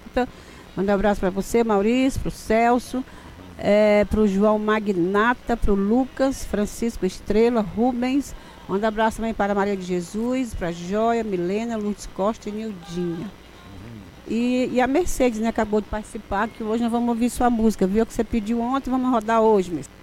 Renata. Manda um abraço para você, Maurício, para o Celso, para o João Magnata, para o Lucas, Francisco Estrela, Rubens. Manda um abraço também para a Maria de Jesus, para a Joia, Milena, Luz Costa e Nildinha. E a Mercedes, né, acabou de participar, que hoje nós vamos ouvir sua música, viu? Que você pediu ontem, vamos rodar hoje, Mercedes.